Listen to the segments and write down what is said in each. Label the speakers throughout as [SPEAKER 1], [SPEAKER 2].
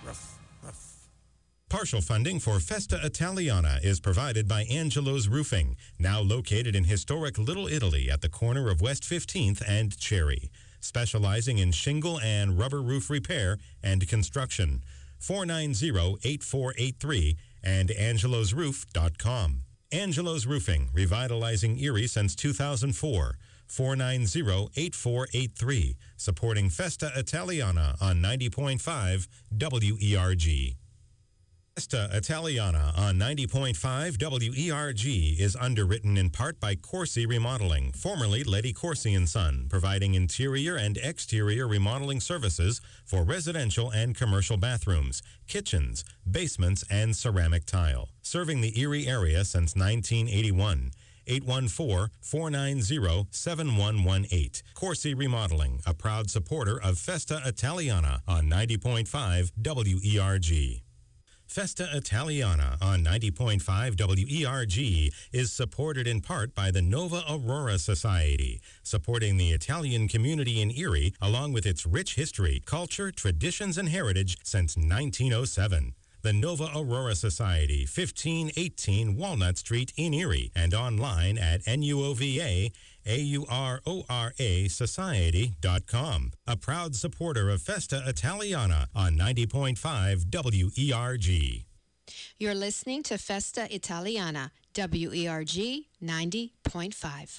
[SPEAKER 1] Partial funding for Festa Italiana is provided by Angelo's Roofing, now located in historic Little Italy at the corner of West 15th and Cherry, specializing in shingle and rubber roof repair and construction. 490-8483 and angelosroof.com. Angelo's Roofing, revitalizing Erie since 2004. 490-8483, supporting Festa Italiana on 90.5 WERG. Festa Italiana on 90.5 WERG is underwritten in part by Corsi Remodeling, formerly Letty Corsi & Son, providing interior and exterior remodeling services for residential and commercial bathrooms, kitchens, basements, and ceramic tile. Serving the Erie area since 1981. 814-490-7118. Corsi Remodeling, a proud supporter of Festa Italiana on 90.5 WERG. Festa Italiana on 90.5 WERG is supported in part by the Nova Aurora Society, supporting the Italian community in Erie along with its rich history, culture, traditions, and heritage since 1907. The Nova Aurora Society, 1518 Walnut Street in Erie, and online at nuovaaurorasociety.com. A proud supporter of Festa Italiana on 90.5 WERG.
[SPEAKER 2] You're listening to Festa Italiana, WERG 90.5.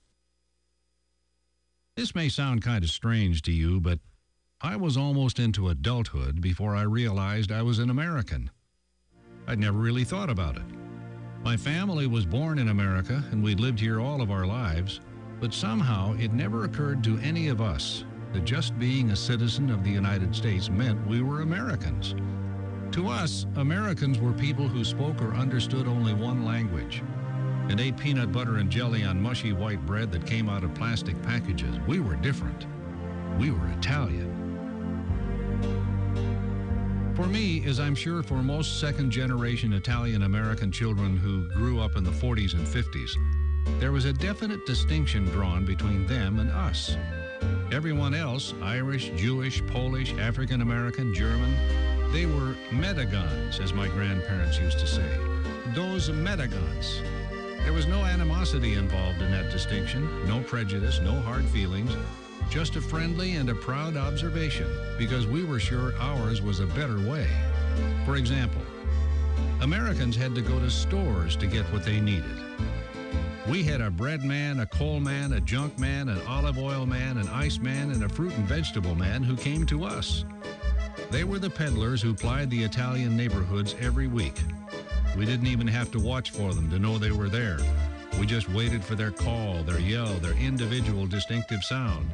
[SPEAKER 3] This may sound kind of strange to you, but I was almost into adulthood before I realized I was an American. I'd never really thought about it. My family was born in America, and we'd lived here all of our lives, but somehow it never occurred to any of us that just being a citizen of the United States meant we were Americans. To us, Americans were people who spoke or understood only one language and ate peanut butter and jelly on mushy white bread that came out of plastic packages. We were different. We were Italian. For me, as I'm sure for most second-generation Italian-American children who grew up in the 40s and 50s, there was a definite distinction drawn between them and us. Everyone else, Irish, Jewish, Polish, African-American, German, they were Medagons, as my grandparents used to say. Those Medagons. There was no animosity involved in that distinction, no prejudice, no hard feelings, just a friendly and a proud observation, because we were sure ours was a better way. For example, Americans had to go to stores to get what they needed. We had a bread man, a coal man, a junk man, an olive oil man, an ice man, and a fruit and vegetable man who came to us. They were the peddlers who plied the Italian neighborhoods every week. We didn't even have to watch for them to know they were there. We just waited for their call, their yell, their individual distinctive sound.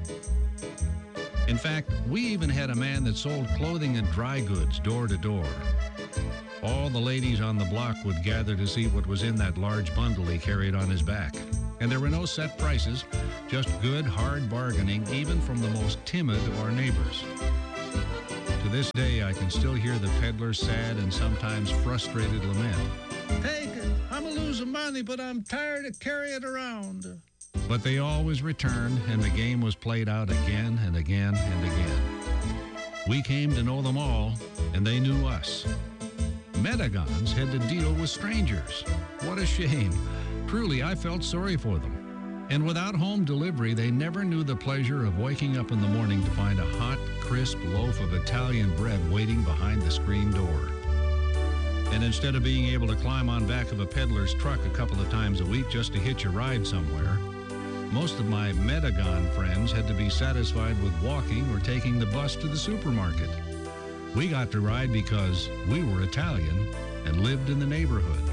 [SPEAKER 3] In fact, we even had a man that sold clothing and dry goods door to door. All the ladies on the block would gather to see what was in that large bundle he carried on his back. And there were no set prices, just good, hard bargaining, even from the most timid of our neighbors. To this day, I can still hear the peddler's sad and sometimes frustrated lament. Hey, I'm losing money, but I'm tired of carrying it around. But they always returned, and the game was played out again and again and again. We came to know them all, and they knew us. Medagons had to deal with strangers. What a shame. Truly, I felt sorry for them. And without home delivery, they never knew the pleasure of waking up in the morning to find a hot, crisp loaf of Italian bread waiting behind the screen door. And instead of being able to climb on back of a peddler's truck a couple of times a week just to hitch a ride somewhere, most of my Medagon friends had to be satisfied with walking or taking the bus to the supermarket. We got to ride because we were Italian and lived in the neighborhood.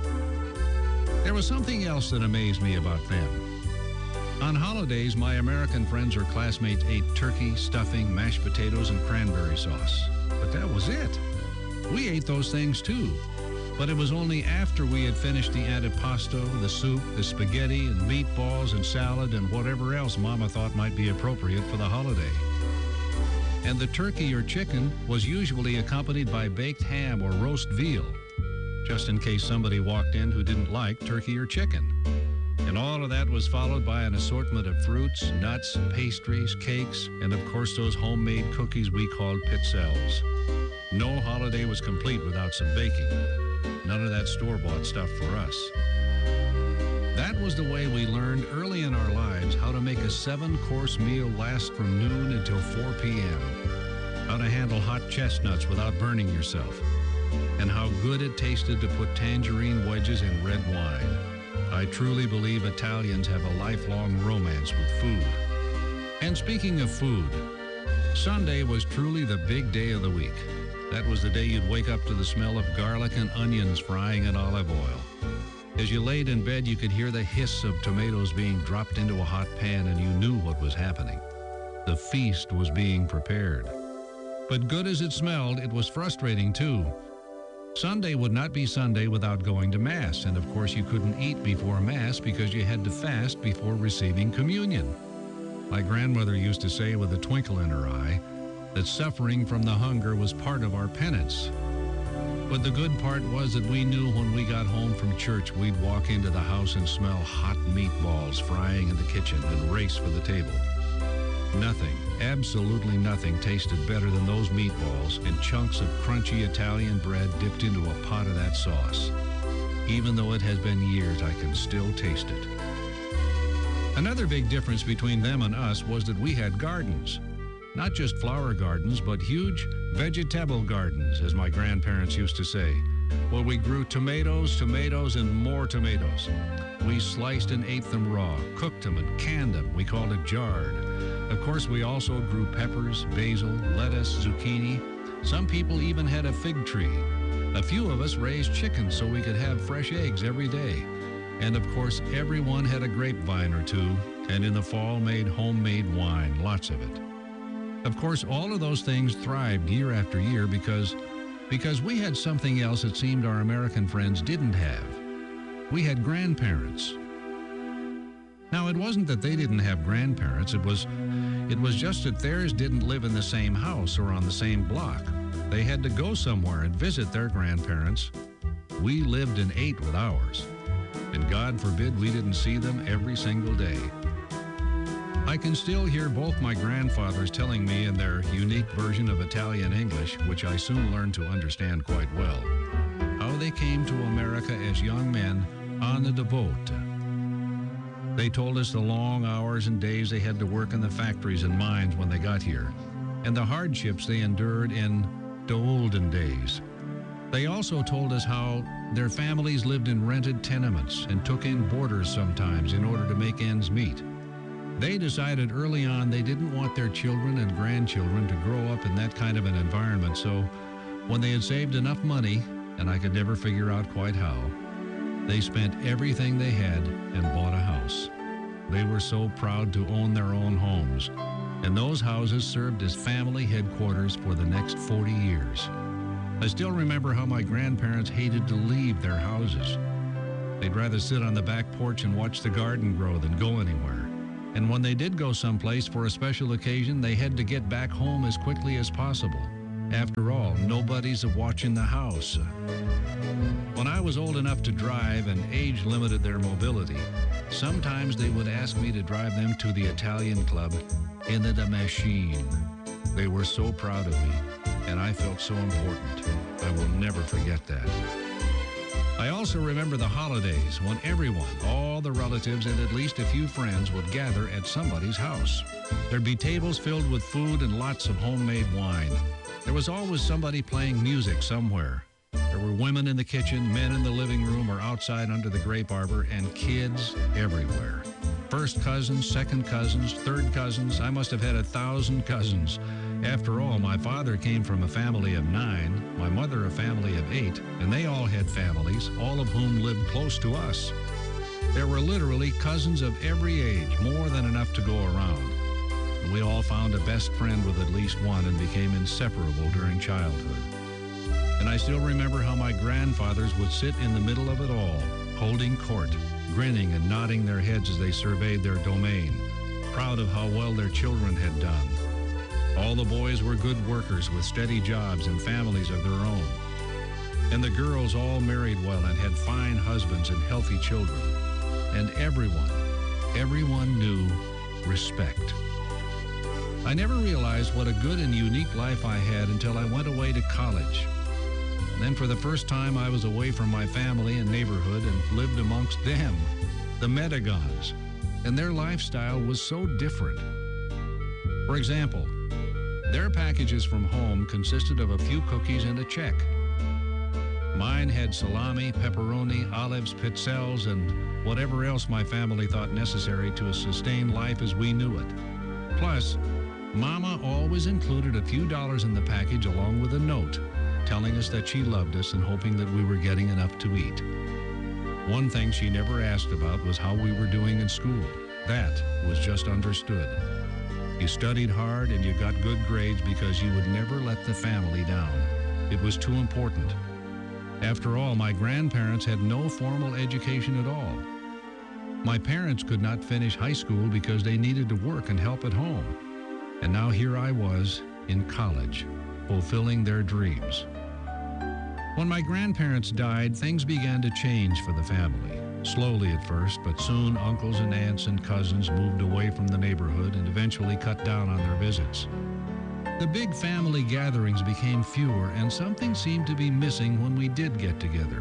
[SPEAKER 3] There was something else that amazed me about them. On holidays, my American friends or classmates ate turkey, stuffing, mashed potatoes, and cranberry sauce. But that was it. We ate those things too. But it was only after we had finished the antipasto, the soup, the spaghetti, and meatballs, and salad, and whatever else Mama thought might be appropriate for the holiday. And the turkey or chicken was usually accompanied by baked ham or roast veal, just in case somebody walked in who didn't like turkey or chicken. And all of that was followed by an assortment of fruits, nuts, pastries, cakes, and of course those homemade cookies we called pizzelles. No holiday was complete without some baking. None of that store-bought stuff for us. That was the way we learned early in our lives how to make a 7-course meal last from noon until 4 p.m., how to handle hot chestnuts without burning yourself, and how good it tasted to put tangerine wedges in red wine. I truly believe Italians have a lifelong romance with food. And speaking of food, Sunday was truly the big day of the week. That was the day you'd wake up to the smell of garlic and onions frying in olive oil. As you laid in bed, you could hear the hiss of tomatoes being dropped into a hot pan, and you knew what was happening. The feast was being prepared. But good as it smelled, it was frustrating too. Sunday would not be Sunday without going to Mass, and of course you couldn't eat before Mass because you had to fast before receiving communion. My grandmother used to say with a twinkle in her eye that suffering from the hunger was part of our penance. But the good part was that we knew when we got home from church, we'd walk into the house and smell hot meatballs frying in the kitchen and race for the table. Nothing, absolutely nothing tasted better than those meatballs and chunks of crunchy Italian bread dipped into a pot of that sauce. Even though it has been years, I can still taste it. Another big difference between them and us was that we had gardens. Not just flower gardens, but huge vegetable gardens, as my grandparents used to say, where we grew tomatoes, and more tomatoes. We sliced and ate them raw, cooked them and canned them. We called it jarred. Of course, we also grew peppers, basil, lettuce, zucchini. Some people even had a fig tree. A few of us raised chickens so we could have fresh eggs every day. And of course, everyone had a grapevine or two, and in the fall made homemade wine, lots of it. Of course, all of those things thrived year after year because we had something else it seemed our American friends didn't have. We had grandparents. Now, it wasn't that they didn't have grandparents. It was just that theirs didn't live in the same house or on the same block. They had to go somewhere and visit their grandparents. We lived and ate with ours. And God forbid we didn't see them every single day. I can still hear both my grandfathers telling me in their unique version of Italian English, which I soon learned to understand quite well, how they came to America as young men on the boat. They told us the long hours and days they had to work in the factories and mines when they got here, and the hardships they endured in the olden days. They also told us how their families lived in rented tenements and took in boarders sometimes in order to make ends meet. They decided early on they didn't want their children and grandchildren to grow up in that kind of an environment, so when they had saved enough money, and I could never figure out quite how, they spent everything they had and bought a house. They were so proud to own their own homes, and those houses served as family headquarters for the next 40 years. I still remember how my grandparents hated to leave their houses. They'd rather sit on the back porch and watch the garden grow than go anywhere. And when they did go someplace for a special occasion, they had to get back home as quickly as possible. After all, nobody's watching the house. When I was old enough to drive and age limited their mobility, sometimes they would ask me to drive them to the Italian club in the machine. They were so proud of me, and I felt so important. I will never forget that. I also remember the holidays when everyone, all the relatives and at least a few friends would gather at somebody's house. There'd be tables filled with food and lots of homemade wine. There was always somebody playing music somewhere. There were women in the kitchen, men in the living room or outside under the grape arbor, and kids everywhere. First cousins, second cousins, third cousins. I must have had 1,000 cousins. After all, my father came from a family of 9, my mother a family of 8, and they all had families, all of whom lived close to us. There were literally cousins of every age, more than enough to go around. And we all found a best friend with at least one and became inseparable during childhood. And I still remember how my grandfathers would sit in the middle of it all, holding court, grinning and nodding their heads as they surveyed their domain, proud of how well their children had done. All the boys were good workers with steady jobs and families of their own. And the girls all married well and had fine husbands and healthy children. And everyone knew respect. I never realized what a good and unique life I had until I went away to college. Then for the first time, I was away from my family and neighborhood and lived amongst them, the Medagons. And their lifestyle was so different. For example, their packages from home consisted of a few cookies and a check. Mine had salami, pepperoni, olives, pizzelles, and whatever else my family thought necessary to sustain life as we knew it. Plus, Mama always included a few dollars in the package along with a note telling us that she loved us and hoping that we were getting enough to eat. One thing she never asked about was how we were doing in school. That was just understood. You studied hard and you got good grades because you would never let the family down. It was too important. After all, my grandparents had no formal education at all. My parents could not finish high school because they needed to work and help at home. And now here I was in college, fulfilling their dreams. When my grandparents died, things began to change for the family. Slowly at first, but soon uncles and aunts and cousins moved away from the neighborhood and eventually cut down on their visits. The big family gatherings became fewer, and something seemed to be missing when we did get together.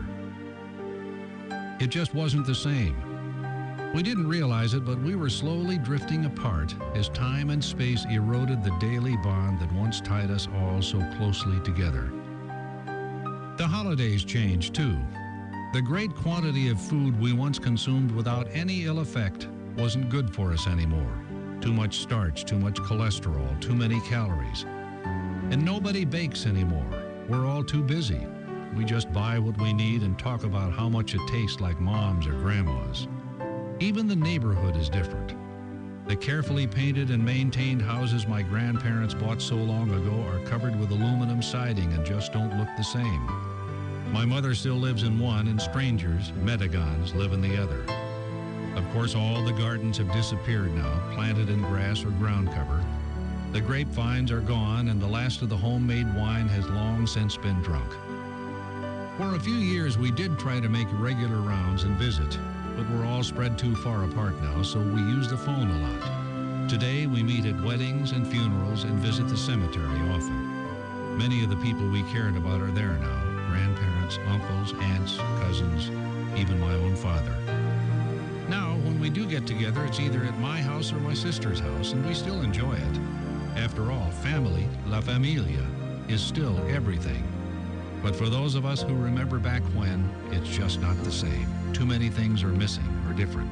[SPEAKER 3] It just wasn't the same. We didn't realize it, but we were slowly drifting apart as time and space eroded the daily bond that once tied us all so closely together. The holidays changed, too. The great quantity of food we once consumed without any ill effect wasn't good for us anymore. Too much starch, too much cholesterol, too many calories. And nobody bakes anymore. We're all too busy. We just buy what we need and talk about how much it tastes like mom's or grandma's. Even the neighborhood is different. The carefully painted and maintained houses my grandparents bought so long ago are covered with aluminum siding and just don't look the same. My mother still lives in one, and strangers, Medagons, live in the other. Of course, all the gardens have disappeared now, planted in grass or ground cover. The grapevines are gone, and the last of the homemade wine has long since been drunk. For a few years, we did try to make regular rounds and visit, but we're all spread too far apart now, so we use the phone a lot. Today, we meet at weddings and funerals and visit the cemetery often. Many of the people we cared about are there now. Grandparents, uncles, aunts, cousins, even my own father. Now, when we do get together, it's either at my house or my sister's house, and we still enjoy it. After all, family, la familia, is still everything. But for those of us who remember back when, it's just not the same. Too many things are missing or different.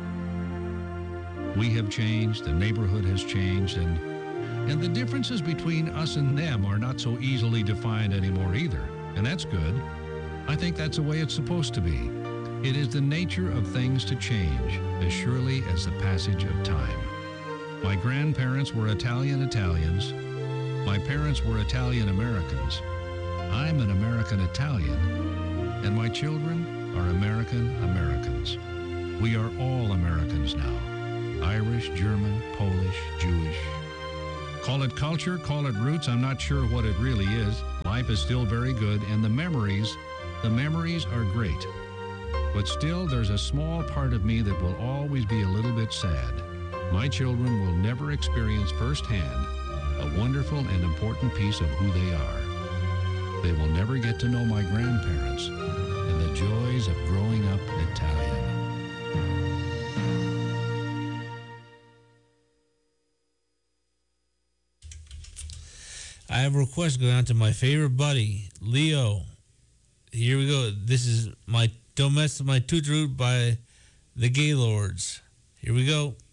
[SPEAKER 3] We have changed, the neighborhood has changed, and the differences between us and them are not so easily defined anymore either. And that's good. I think that's the way it's supposed to be. It is the nature of things to change, as surely as the passage of time. My grandparents were Italians. My parents were Italian-Americans. I'm an American-Italian, and my children are American-Americans. We are all Americans now. Irish, German, Polish, Jewish. Call it culture, call it roots, I'm not sure what it really is. Life is still very good, and the memories are great. But still, there's a small part of me that will always be a little bit sad. My children will never experience firsthand a wonderful and important piece of who they are. They will never get to know my grandparents and the joys of growing up Italian.
[SPEAKER 4] I have a request going out to my favorite buddy, Leo. Here we go. This is my Don't Mess With My Toot Root by the Gaylords. Here we go.